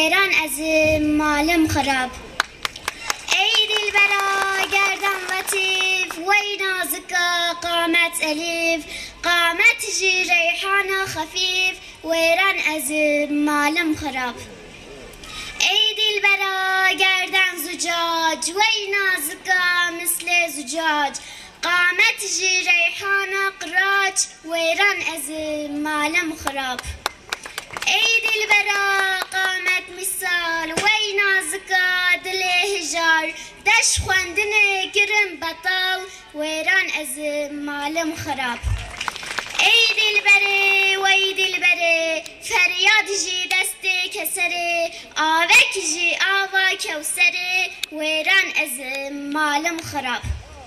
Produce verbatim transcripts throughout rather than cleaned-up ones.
Veyran ezim malım harap. Ey dilbera gerdan latif, vey nazıka qamet elif, qamet ji reyhana hafif, veyran ezim malım harap. Ey dilbera gerdan zucac, vey nazıka misle zucac, qamet ji reyhana qıraç, veyran ezim malım harap. ey dilbera qamet misal, vey nazıka dile hijar, deş xwendine girim betal, veyran ezim malım harap. ey dilbere, vey dilbere, feryad ji destê keserê, avek ji ava kewserê, veyran ezim malım harap.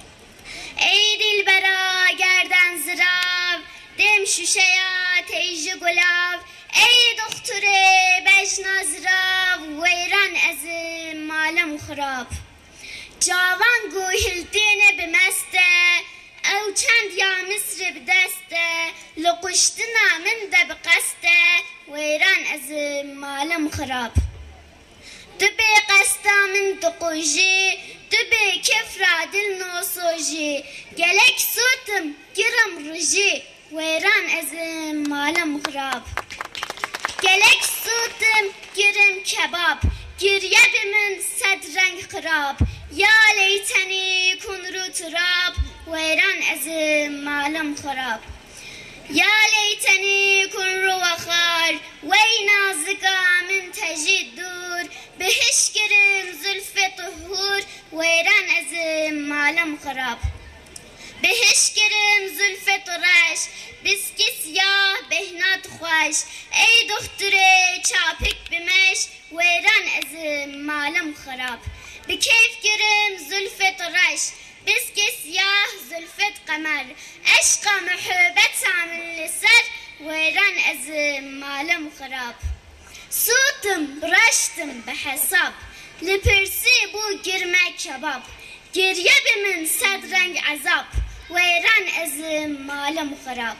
ey dilbera gerdan zirav, dem şuşeya teyji gulav, ey dokture bejna zirav, veyran ezim malım harap. Cavan guhildine bimeste, ew çend ya misri bideste, luquştina min de biqeste, veyran ezim malım harap. Tübe qesta min tuquji, tübe kefra dil nosoji, gelek sutum girim ruji, veyran ezim malım harap. Gelek sutum girim kebab, girye bimin sedrenk kırab, ya leyteni kunru turab, veyran ezim malım harap. Ya leyteni kunru vakhar, vey nazıka min tecid dur, bihiş girim zülfe tuhur, veyran ezim malım harap. Bihiş girim zülfe turaş, biski siyah behnat xoş, ey dokture çapik bimeş, veyran ezim malım harap. Bi keyf girim zülfe turaş, biski siyah zülfet kamer, eşka muhabbet samin liser, veyran ezim malım harap. Sutum braştım behesap, lipirsi bu girmek kebap, girye bimin sedrenk azap, veyran ezim malım harap.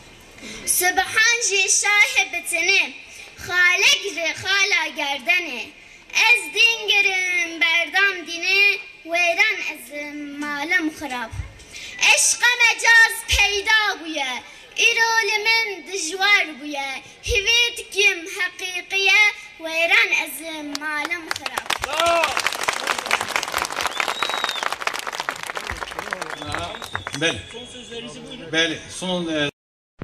Sübhan ji şahibetini, xalek ri xala gerdeni, ez din girim berdam dini, veyran ezim malım harap. Eşqa mecaz peyda buye, irolimin dijwar buye, hivit kim hakikiye, veyran ezim malım harap. Bəli. Bəli. Son